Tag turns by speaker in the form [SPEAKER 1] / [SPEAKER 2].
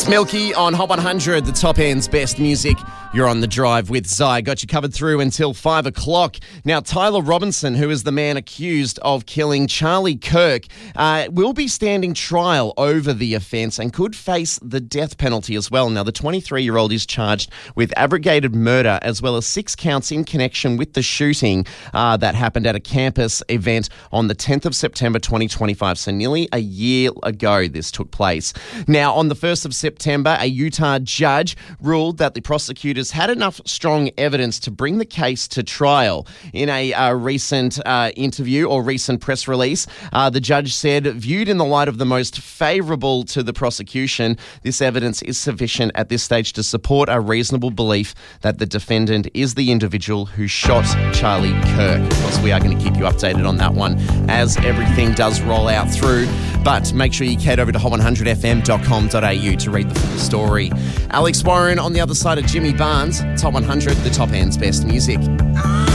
[SPEAKER 1] Milky on Hot 100, the top end's best music. You're on the drive with Zai. Got you covered through until 5 o'clock. Now, Tyler Robinson, who is the man accused of killing Charlie Kirk, will be standing trial over the offence and could face the death penalty as well. Now, the 23-year-old is charged with abrogated murder as well as 6 counts in connection with the shooting that happened at a campus event on the 10th of September 2025. So nearly a year ago this took place. Now, on the 1st of September, a Utah judge ruled that the prosecutors had enough strong evidence to bring the case to trial. In a recent interview or recent press release, the judge said, viewed in the light of the most favourable to the prosecution, this evidence is sufficient at this stage to support a reasonable belief that the defendant is the individual who shot Charlie Kirk. Of course, we are going to keep you updated on that one as everything does roll out through. But make sure you head over to hot100fm.com.au to read the full story. Alex Warren on the other side of Jimmy Barnes. Top 100, the top end's best music.